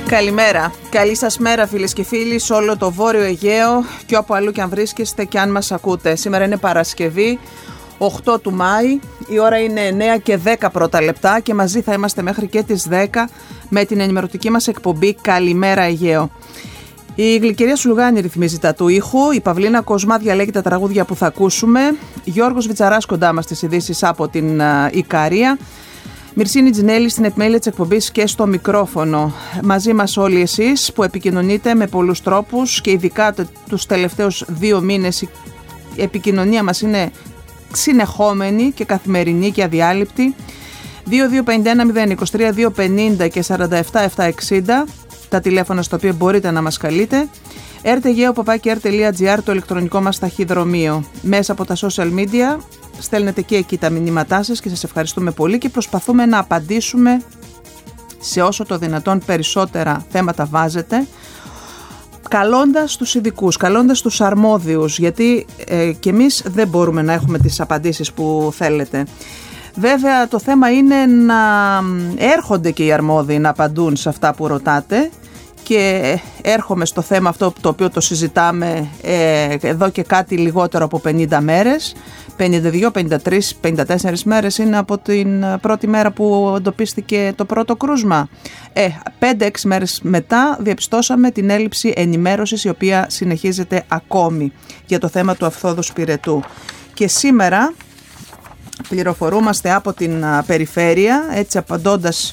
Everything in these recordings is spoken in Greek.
Καλημέρα. Καλή σας μέρα φίλες και φίλοι σε όλο το Βόρειο Αιγαίο και όπου αλλού και αν βρίσκεστε και αν μας ακούτε. Σήμερα είναι Παρασκευή, 8 του Μάη, η ώρα είναι 9 και 10 πρώτα λεπτά και μαζί θα είμαστε μέχρι και τις 10 με την ενημερωτική μας εκπομπή Καλημέρα Αιγαίο. Η Γλυκερία Σουλγάνη ρυθμίζει τα του ήχου, η Παυλίνα Κοσμά διαλέγει τα τραγούδια που θα ακούσουμε, Γιώργος Βιτσαράς κοντά μας στις ειδήσεις από την Ικαρία, Μυρσίνη Τζινέλη στην επιμέλεια της εκπομπής και στο μικρόφωνο. Μαζί μας όλοι εσείς που επικοινωνείτε με πολλούς τρόπους και ειδικά τους τελευταίους 2 μήνες η επικοινωνία μας είναι συνεχόμενη και καθημερινή και αδιάλειπτη. 2251-023-250 και 47-760 τα τηλέφωνα στο οποίο μπορείτε να μας καλείτε. rtegeo@r.gr το ηλεκτρονικό μας ταχυδρομείο. Μέσα από τα social media στέλνετε και εκεί τα μηνύματά σας και σας ευχαριστούμε πολύ και προσπαθούμε να απαντήσουμε σε όσο το δυνατόν περισσότερα θέματα βάζετε, καλώντας τους ειδικούς, καλώντας τους αρμόδιους, γιατί και εμείς δεν μπορούμε να έχουμε τις απαντήσεις που θέλετε. Βέβαια το θέμα είναι να έρχονται και οι αρμόδιοι να απαντούν σε αυτά που ρωτάτε και έρχομαι στο θέμα αυτό το οποίο το συζητάμε εδώ και κάτι λιγότερο από 50 μέρες, 52, 53, 54 μέρες είναι από την πρώτη μέρα που εντοπίστηκε το πρώτο κρούσμα. 5-6 μέρες μετά διαπιστώσαμε την έλλειψη ενημέρωσης η οποία συνεχίζεται ακόμη για το θέμα του Αυθόδους Πυρετού. Και σήμερα πληροφορούμαστε από την περιφέρεια, έτσι απαντώντας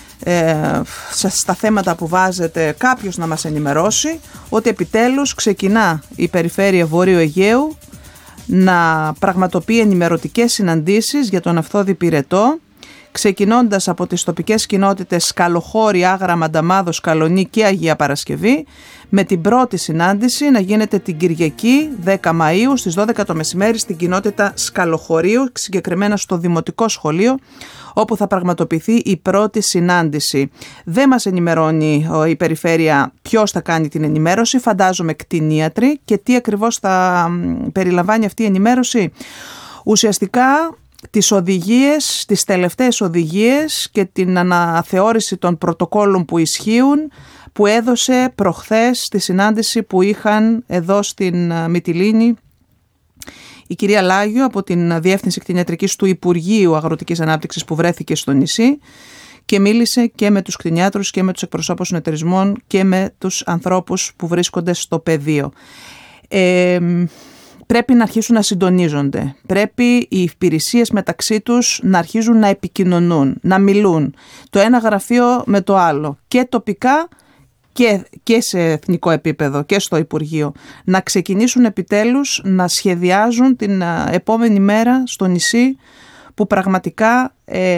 στα θέματα που βάζετε κάποιος να μας ενημερώσει, ότι επιτέλους ξεκινά η περιφέρεια Βορείου Αιγαίου να πραγματοποιεί ενημερωτικές συναντήσεις για τον Αυθόδη Πυρετό, ξεκινώντας από τις τοπικές κοινότητες Σκαλοχώρη, Άγρα, Μανταμάδο, Σκαλονή και Αγία Παρασκευή, με την πρώτη συνάντηση να γίνεται την Κυριακή 10 Μαΐου στις 12 το μεσημέρι στην κοινότητα Σκαλοχωρίου, συγκεκριμένα στο Δημοτικό Σχολείο, όπου θα πραγματοποιηθεί η πρώτη συνάντηση. Δεν μας ενημερώνει η περιφέρεια ποιος θα κάνει την ενημέρωση, φαντάζομαι κτηνίατροι, και τι ακριβώς θα περιλαμβάνει αυτή η ενημέρωση. Ουσιαστικά τις οδηγίες, τις τελευταίες οδηγίες και την αναθεώρηση των πρωτοκόλων που ισχύουν, που έδωσε προχθές στη συνάντηση που είχαν εδώ στην Μυτιλήνη η κυρία Λάγιο από την Διεύθυνση Κτηνιατρικής του Υπουργείου Αγροτικής Ανάπτυξης που βρέθηκε στο νησί και μίλησε και με τους κτηνιάτρους και με τους εκπροσώπους των εταιρισμών και με τους ανθρώπους που βρίσκονται στο πεδίο. Πρέπει να αρχίσουν να συντονίζονται. Πρέπει οι υπηρεσίες μεταξύ τους να αρχίζουν να επικοινωνούν, να μιλούν το ένα γραφείο με το άλλο και τοπικά και σε εθνικό επίπεδο και στο Υπουργείο. Να ξεκινήσουν επιτέλους να σχεδιάζουν την επόμενη μέρα στο νησί που πραγματικά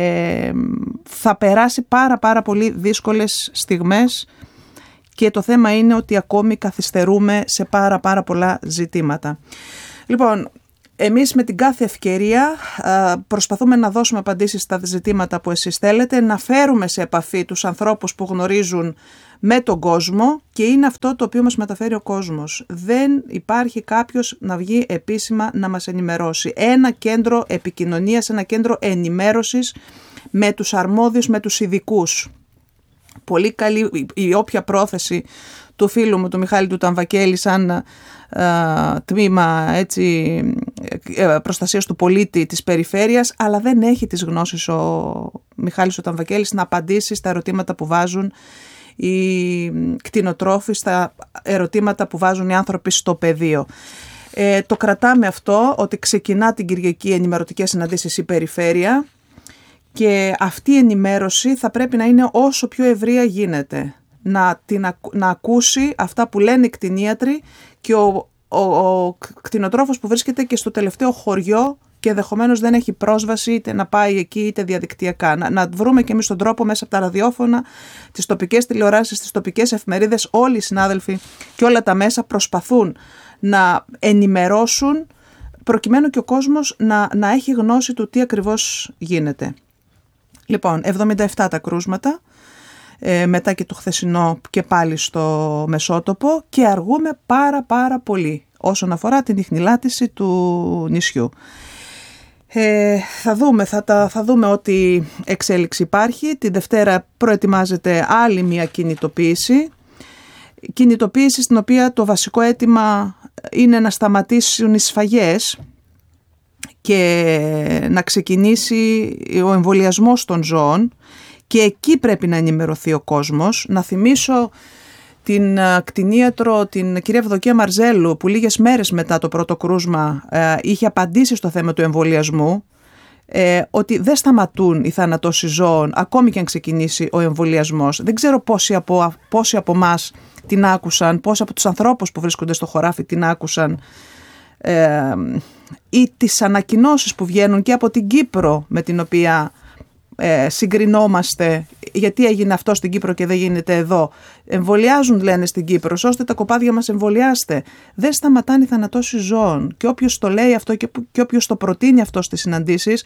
θα περάσει πάρα πολύ δύσκολες στιγμές και το θέμα είναι ότι ακόμη καθυστερούμε σε πάρα πολλά ζητήματα. Λοιπόν, εμείς με την κάθε ευκαιρία προσπαθούμε να δώσουμε απαντήσεις στα ζητήματα που εσείς θέλετε, να φέρουμε σε επαφή τους ανθρώπους που γνωρίζουν με τον κόσμο και είναι αυτό το οποίο μας μεταφέρει ο κόσμος. Δεν υπάρχει κάποιος να βγει επίσημα να μας ενημερώσει. Ένα κέντρο επικοινωνίας, ένα κέντρο ενημέρωσης με τους αρμόδιους, με τους ειδικούς. Πολύ καλή η όποια πρόθεση του φίλου μου, του Μιχάλη του Ταμβακέλη, σαν τμήμα προστασίας του πολίτη της περιφέρειας, αλλά δεν έχει τις γνώσεις ο Μιχάλης ο Ταμβακέλης να απαντήσει στα ερωτήματα που βάζουν οι κτηνοτρόφοι, στα ερωτήματα που βάζουν οι άνθρωποι στο πεδίο. Το κρατάμε αυτό, ότι ξεκινά την Κυριακή ενημερωτικές συναντήσεις η περιφέρεια και αυτή η ενημέρωση θα πρέπει να είναι όσο πιο ευρεία γίνεται. Να ακούσει αυτά που λένε οι κτηνίατροι και ο κτηνοτρόφος που βρίσκεται και στο τελευταίο χωριό και ενδεχομένως δεν έχει πρόσβαση είτε να πάει εκεί είτε διαδικτυακά. Να βρούμε και εμείς τον τρόπο μέσα από τα ραδιόφωνα, τις τοπικές τηλεοράσεις, τις τοπικές εφημερίδες, όλοι οι συνάδελφοι και όλα τα μέσα προσπαθούν να ενημερώσουν προκειμένου και ο κόσμος να έχει γνώση του τι ακριβώς γίνεται. Λοιπόν, 77 τα κρούσματα, μετά και το χθεσινό και πάλι στο Μεσότοπο και αργούμε πάρα πολύ όσον αφορά την ιχνηλάτηση του νησιού. Θα δούμε ότι εξέλιξη υπάρχει. Τη Δευτέρα προετοιμάζεται άλλη μια κινητοποίηση. Κινητοποίηση στην οποία το βασικό αίτημα είναι να σταματήσουν οι σφαγές και να ξεκινήσει ο εμβολιασμός των ζώων, και εκεί πρέπει να ενημερωθεί ο κόσμος. Να θυμίσω την κτηνίατρο, την κυρία Ευδοκία Μαρζέλου, που λίγες μέρες μετά το πρώτο κρούσμα είχε απαντήσει στο θέμα του εμβολιασμού, ότι δεν σταματούν οι θανατώσεις ζώων ακόμη και αν ξεκινήσει ο εμβολιασμός. Δεν ξέρω πόσοι από εμάς την άκουσαν, πόσοι από τους ανθρώπους που βρίσκονται στο χωράφι την άκουσαν, ή τις ανακοινώσεις που βγαίνουν και από την Κύπρο, με την οποία συγκρινόμαστε, γιατί έγινε αυτό στην Κύπρο και δεν γίνεται εδώ. Εμβολιάζουν, λένε, στην Κύπρο, ώστε τα κοπάδια μας εμβολιάστε. Δεν σταματάνε οι θανατώσεις ζώων, και όποιος το λέει αυτό και όποιος το προτείνει αυτό στις συναντήσεις,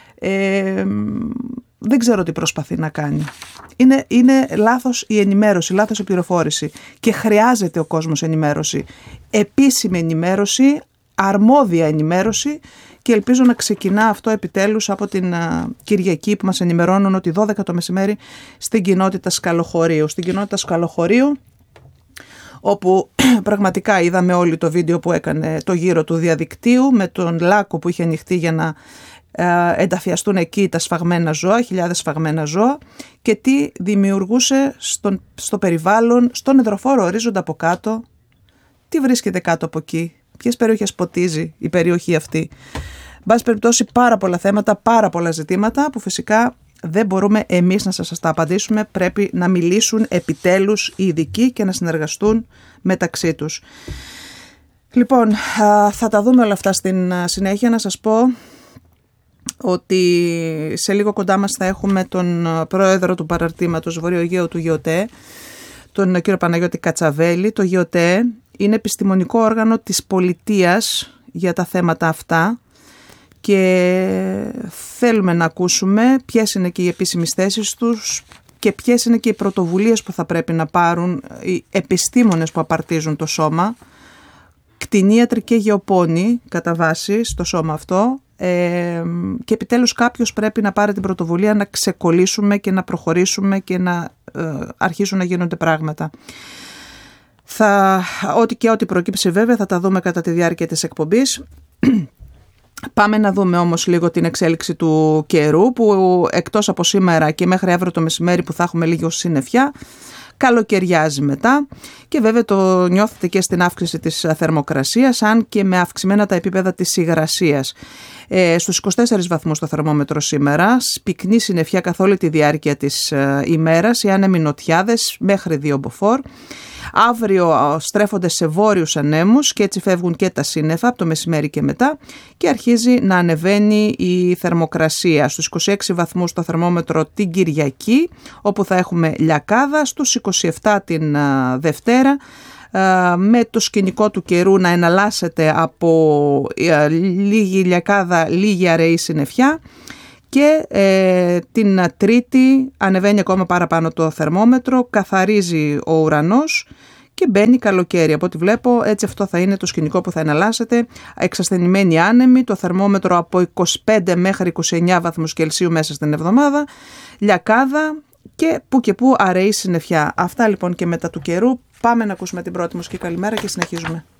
δεν ξέρω τι προσπαθεί να κάνει. Είναι λάθος η ενημέρωση, λάθος η πληροφόρηση, και χρειάζεται ο κόσμος ενημέρωση, επίσημη ενημέρωση, αρμόδια ενημέρωση, και ελπίζω να ξεκινά αυτό επιτέλους από την Κυριακή, που μας ενημερώνουν ότι 12 το μεσημέρι στην κοινότητα Σκαλοχωρίου. Στην κοινότητα Σκαλοχωρίου, όπου πραγματικά είδαμε όλοι το βίντεο που έκανε το γύρο του διαδικτύου, με τον λάκκο που είχε ανοιχτεί για να ενταφιαστούν εκεί τα σφαγμένα ζώα, χιλιάδες σφαγμένα ζώα, και τι δημιουργούσε στο περιβάλλον, στον υδροφόρο ορίζοντα από κάτω, τι βρίσκεται κάτω από εκεί, ποιες περιοχές ποτίζει η περιοχή αυτή. Μπας περιπτώσει, πάρα πολλά θέματα, πάρα πολλά ζητήματα που φυσικά δεν μπορούμε εμείς να σας τα απαντήσουμε. Πρέπει να μιλήσουν επιτέλους οι ειδικοί και να συνεργαστούν μεταξύ τους. Λοιπόν, θα τα δούμε όλα αυτά στην συνέχεια. Να σας πω ότι σε λίγο κοντά μας θα έχουμε τον πρόεδρο του παραρτήματος Βορειοαιγαίου του ΓΙΟΤΕ, τον κύριο Παναγιώτη Κατσαβέλη. Το ΓΙΟΤΕ είναι επιστημονικό όργανο της πολιτείας για τα θέματα αυτά, και θέλουμε να ακούσουμε ποιες είναι και οι επίσημες θέσεις τους και ποιες είναι και οι πρωτοβουλίες που θα πρέπει να πάρουν οι επιστήμονες που απαρτίζουν το σώμα, κτηνίατροι και γεωπόνοι κατά βάση στο σώμα αυτό, και επιτέλους κάποιος πρέπει να πάρει την πρωτοβουλία να ξεκολλήσουμε και να προχωρήσουμε και να αρχίσουν να γίνονται πράγματα. Ό,τι προκύψει βέβαια θα τα δούμε κατά τη διάρκεια της εκπομπής. Πάμε να δούμε όμως λίγο την εξέλιξη του καιρού, που εκτός από σήμερα και μέχρι αύριο το μεσημέρι που θα έχουμε λίγο συννεφιά, καλοκαιριάζει μετά, και βέβαια το νιώθετε και στην αύξηση της θερμοκρασίας, αν και με αυξημένα τα επίπεδα της υγρασίας. Στους 24 βαθμούς το θερμόμετρο σήμερα, πυκνή συννεφιά καθ' όλη τη διάρκεια της ημέρας, οι άνεμοι νοτιάδες μέχρι 2 μποφόρ. Αύριο στρέφονται σε βόρειους ανέμους και έτσι φεύγουν και τα σύννεφα από το μεσημέρι και μετά, και αρχίζει να ανεβαίνει η θερμοκρασία. Στους 26 βαθμούς το θερμόμετρο την Κυριακή, όπου θα έχουμε λιακάδα, στους 27 την Δευτέρα, με το σκηνικό του καιρού να εναλλάσσεται από λίγη λιακάδα, λίγη αραιή συννεφιά, και την Τρίτη ανεβαίνει ακόμα παραπάνω το θερμόμετρο, καθαρίζει ο ουρανός και μπαίνει καλοκαίρι. Από ό,τι βλέπω, έτσι αυτό θα είναι το σκηνικό που θα εναλλάσσεται. Εξασθενημένοι άνεμοι, το θερμόμετρο από 25 μέχρι 29 βαθμούς Κελσίου μέσα στην εβδομάδα, λιακάδα και που αραιή συννεφιά. Αυτά λοιπόν και μετά του καιρού. Πάμε να ακούσουμε την πρώτη μουσική καλημέρα και συνεχίζουμε.